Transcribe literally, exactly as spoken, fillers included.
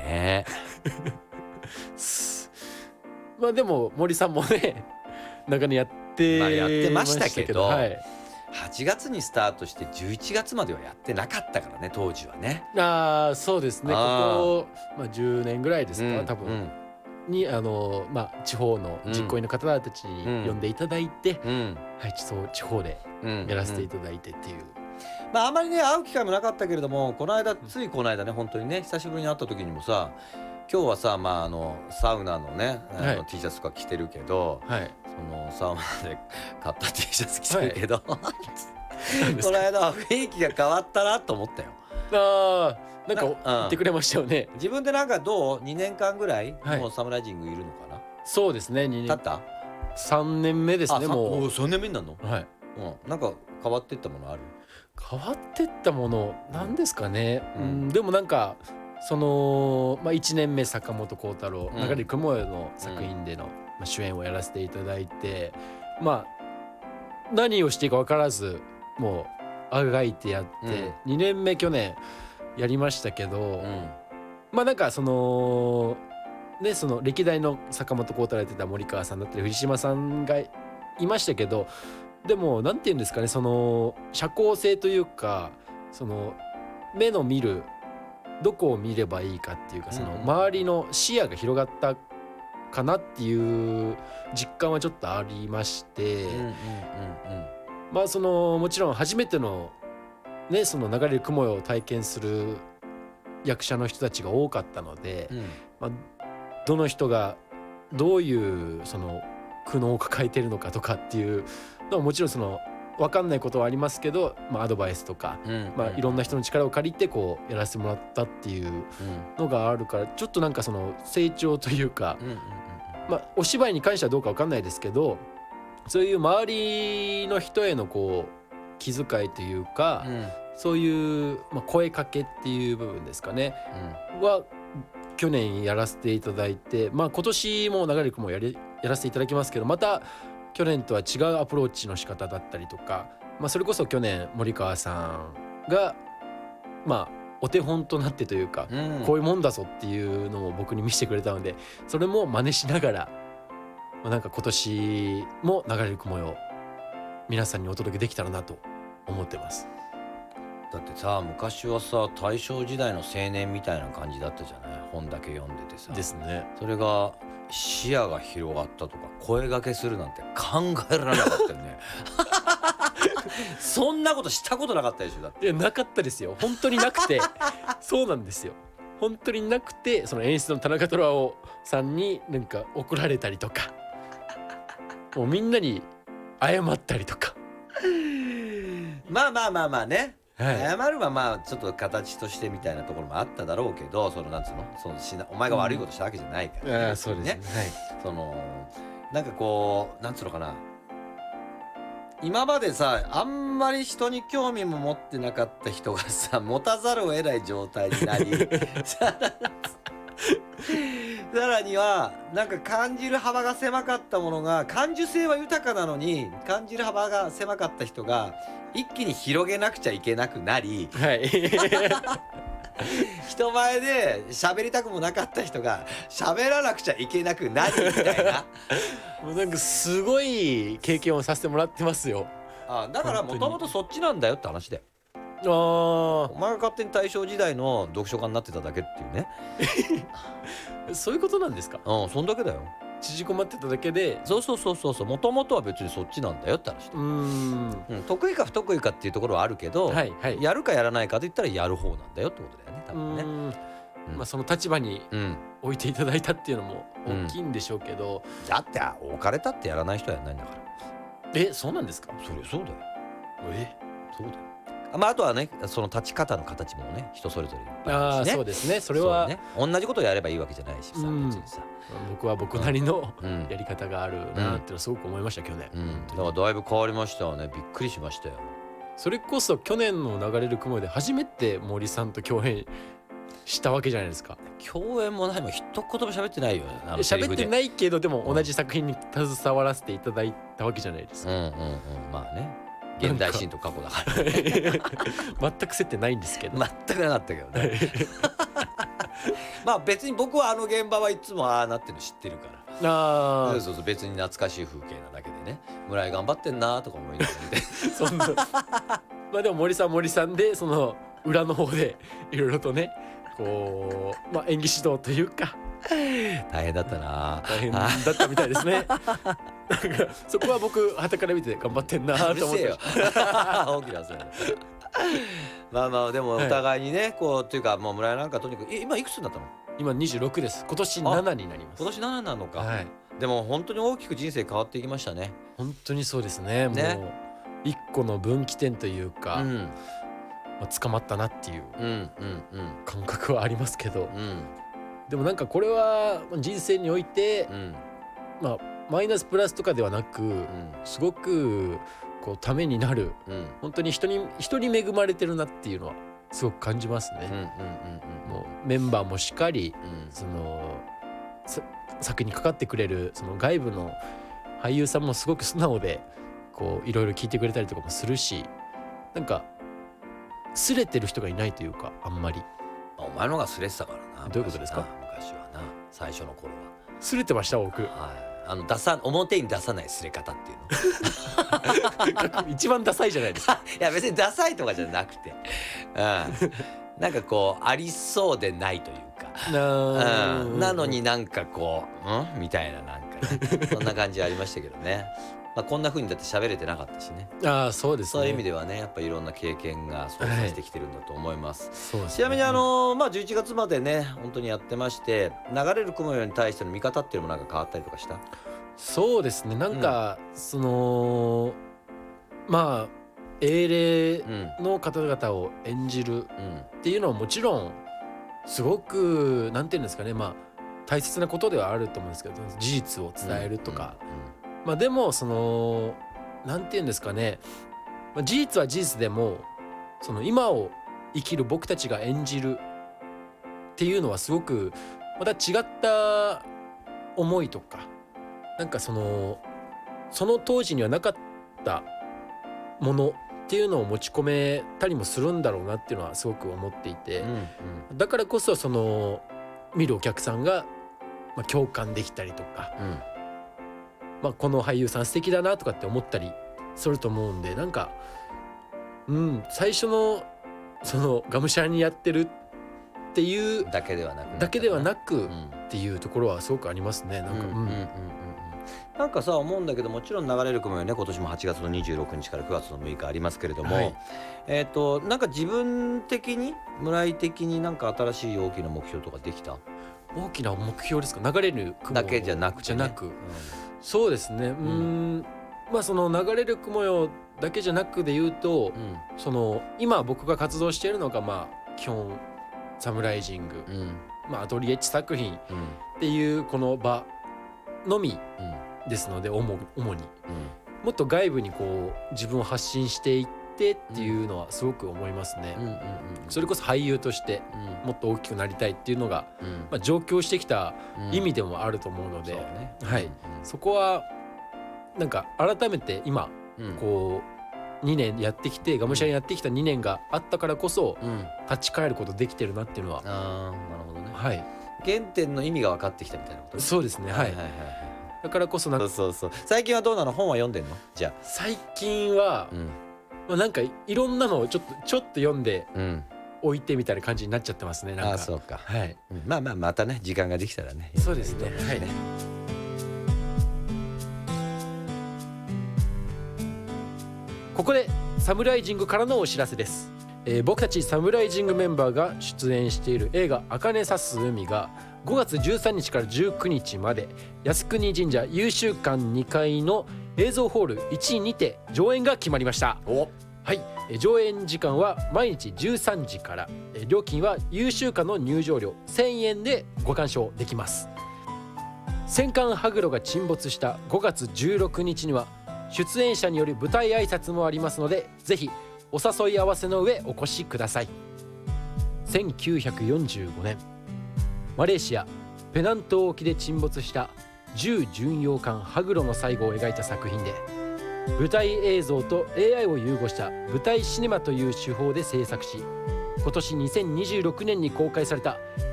ねまあでも森さんもね中にやってまあやってましたけど、 はい、 はちがつにスタートしてじゅういちがつまではやってなかったからね当時はね。 ああそうですね。こあこ、まあ、じゅうねんぐらいですか、 うん多分、 うんにあの、まあ、地方の実行委員の方たちに呼んでいただいて、 うんはい、そう地方でうんやらせていただいてっていう、 まああまりね会う機会もなかったけれども、この間ついこの間ね本当にね久しぶりに会った時にもさ、今日はさまああのサウナのねあの、 はい T シャツとか着てるけど、 はいそのサウナで買った T シャツ着てるけど、 なんですか。 この間は雰囲気が変わったなと思ったよ。 ああなんかな言ってくれましたよね。 自分でなんかどうにねんかんぐらい、 はいもうサムライジングいるのかな。 そうですねにねん経ったさんねんめですね。 あさもうおさんねんめになるの、 はいうん、なんか変わっていったものある。 変わってったものなんですかね、 ううんん、でもなんかその、まあ、いちねんめ坂本幸太郎、 うん流れ雲よの作品での、まあ、主演をやらせていただいて、まあ何をしていいか分からずもうあがいてやって、にねんめ去年やりましたけど、 うんまあなんかそのねその歴代の坂本幸太郎やってた森川さんだったり藤島さんがいましたけど、でもなんて言うんですかね、その社交性というかその目の見るどこを見ればいいかっていうか、そのうんうん周りの視野が広がったかなっていう実感はちょっとありまして、 うんうんうんまあそのもちろん初めてのねその流れる雲よを体験する役者の人たちが多かったので、 うんまあ、どの人がどういうその苦悩を抱えているのかとかっていうのはもちろんその分かんないことはありますけど、まあ、アドバイスとか、 うんまあ、いろんな人の力を借りてこうやらせてもらったっていうのがあるから、ちょっとなんかその成長というか、 うんうんうんまあ、お芝居に関してはどうか分かんないですけど、そういう周りの人へのこう気遣いというか、 うんうんそういう、まあ、声かけっていう部分ですかねは去年やらせていただいて、まあ、今年も流れくもやりやらせていただきますけど、また去年とは違うアプローチの仕方だったりとか、まあ、それこそ去年森川さんがまあお手本となってというか、 うんこういうもんだぞっていうのを僕に見せてくれたので、それも真似しながら、まあ、なんか今年も流れる雲よ皆さんにお届けできたらなと思ってます。 だってさ昔はさ大正時代の青年みたいな感じだったじゃない、本だけ読んでてさ。 ですね。 それが視野が広がったとか声掛けするなんて考えられなかったよねそんなことしたことなかったでしょ。だっていやなかったですよ、本当になくてそうなんですよ、本当になくて、その演出の田中虎夫さんになんか怒られたりとかもうみんなに謝ったりとかまあまあまあまあね、 はい謝るはまあちょっと形としてみたいなところもあっただろうけど、そのなんつうのそのしなお前が悪いことしたわけじゃないから、 ああそうですね、 そのなんかこうなんつうのかな、今までさあんまり人に興味も持ってなかった人がさ持たざるを得ない状態になりささらにはなんか感じる幅が狭かったものが、感受性は豊かなのに感じる幅が狭かった人が一気に広げなくちゃいけなくなり、 はい人前で喋りたくもなかった人が喋らなくちゃいけなくなりみたいなもうなんかすごい経験をさせてもらってますよ。 あだからもともとそっちなんだよって話で、 あお前が勝手に大正時代の読書家になってただけっていうねあそういうことなんですか。 うんそんだけだよ。 縮こまってただけで、 そうそうそうそうそうもともとは別にそっちなんだよって話で、 うーんうん、得意か不得意かっていうところはあるけど、 はいはいやるかやらないかで言ったらやる方なんだよってことだよね多う分ね。 ーんうんまあその立場にうん、 置いていただいたっていうのも大きいんでしょうけど、 だって置かれたってやらない人はやらないんだから。 えそうなんですか。 それそうだよ。 えそうだよ。まああとはねその立ち方の形もね人それぞれいっぱいああるしね。 あそうですね、それはそうね、同じことをやればいいわけじゃないしさ、 うん別にさ、 僕は僕なりのうんやり方があるなっていうのはすごく思いました去年、 うん、だからだいぶ変わりましたよね。びっくりしましたよ。 それこそ去年の流れる雲で初めて森さんと共演したわけじゃないですか。 共演もないもん一言も喋ってないよ。あのセリ喋ってフでないけどでも同じ作品に携わらせていただいたわけじゃないですか。 うんうんうんまあね現代シーンと過去だから全く接点ないんですけど、 全くなかったけどねまあ別に僕はあの現場はいつもああなってるの知ってるから。 あそうそうそう、別に懐かしい風景なだけでね、村井頑張ってんなとか思いながら見てそんなまあでも森さん森さんでその裏の方でいろいろとねこう、まあ、演技指導というか大変だったな。 大変だったみたいですねなんかそこは僕傍から見て頑張ってんなと思ってうるせえよ大きなせいだまあまあでもお互いにね、こうっていうかもう村井なんかとにかくえ今いくつになったの？ 今にじゅうろくです。今年ななになります。 今年なななのか、 はい、 でも本当に大きく人生変わっていきましたね。 本当にそうですね。 ねもう一個の分岐点というか、 うんまあ、捕まったなっていううんうんうん感覚はありますけど、 うんでもなんかこれは人生において、 うんまあマイナスプラスとかではなく、 うんすごくこうためになる、 うん本当に人に人に恵まれてるなっていうのはすごく感じますね。 うんうんうんもうメンバーもしっかりうんそのさ作にかかってくれるその外部の俳優さんもすごく素直でこういろいろ聞いてくれたりとかもするし、なんかすれてる人がいないというか、あんまり。 お前のがスレてたからな。 どういうことですか？ 昔はな、最初の頃は。 すれてました僕。 はい、あの出さ表に出さないすれ方っていうの一番ダサいじゃないですか。 いや別にダサいとかじゃなくて、うん、なんかこうありそうでないというか、 な,、 うん、なのになんかこう、うん、みたいななんか、ね、そんな感じありましたけどね。まあ、こんな風にだって喋れてなかったしね。 ああそうですね。 そういう意味ではね、やっぱいろんな経験がそうさせてきてるんだと思います。 そうですね。 ちなみにあのまあじゅういちがつまでね本当にやってまして、流れる雲よに対しての見方っていうのもなんか変わったりとかした？ そうですね。なんか、うん、そのまあ英霊の方々を演じるっていうのはもちろんすごくなんていうんですかね、まあ大切なことではあると思うんですけど、事実を伝えるとか、うんうんうん、まあでもそのなんていうんですかね、まあ、事実は事実でもその今を生きる僕たちが演じるっていうのはすごくまた違った思いとか、なんかそのその当時にはなかったものっていうのを持ち込めたりもするんだろうなっていうのはすごく思っていて、うんうん、だからこそその見るお客さんがまあ共感できたりとか、うん、まあこの俳優さん素敵だなとかって思ったりすると思うんで、なんかうん最初のそのがむしゃらにやってるっていうだけではなくだけではなくっていうところはすごくありますね。なんかうんうんうんうん、 なんかさ思うんだけど、もちろん流れる雲よね、今年もはちがつのにじゅうろくにちからくがつのむいかありますけれども、はい、えっとなんか自分的に村井的になんか新しい大きな目標とかできた？ 大きな目標ですか？流れる雲だけじゃなくて、ね、 じゃなく、うん、そうですね。うん、うんまあその流れる雲よだけじゃなくで言うと、うん、その今僕が活動しているのがまあ基本サムライジング、うん、まあアトリエッチ作品っていうこの場のみですので、主に、主に、うん、もっと外部にこう自分を発信していってっていうのはすごく思いますね。それこそ俳優としてもっと大きくなりたいっていうのが、うんまあ、上京してきた意味でもあると思うので、うんねはい、うん、そこはなんか改めて今、うん、こうにねんやってきてがむしゃらにやってきたにねんがあったからこそ、うん、立ち返ることできてるなっていうのは、 あなるほどね、 はい、 原点の意味が分かってきたみたいなこと、ね、 そうですね、はいはいはいはい、だからこそなんかそうそうそう。最近はどうなの？本は読んでんの？じゃあ最近は、うんまあ、なんかいろんなのをちょっとちょっと読んで、うん置いてみたいな感じになっちゃってますね。なんかあそうか、 はいうん、まあまあまたね時間ができたらね。 そうですね、はいね。ここでサムライジングからのお知らせです、えー、僕たちサムライジングメンバーが出演している映画茜さす海がごがつじゅうさんにちからじゅうくにちまで靖国神社優秀館にかいの映像ホールいちにて上演が決まりました。おはい、上演時間は毎日じゅうさんじから、料金は優秀館の入場料せんえんでご鑑賞できます。戦艦羽黒が沈没したごがつじゅうろくにちには出演者による舞台挨拶もありますので、ぜひお誘い合わせの上お越しください。せんきゅうひゃくよんじゅうごねんマレーシアペナン島沖で沈没した重巡洋艦羽黒の最後を描いた作品で、舞台映像と エーアイ を融合した舞台シネマという手法で制作し、今年にせんにじゅうろくねんに公開された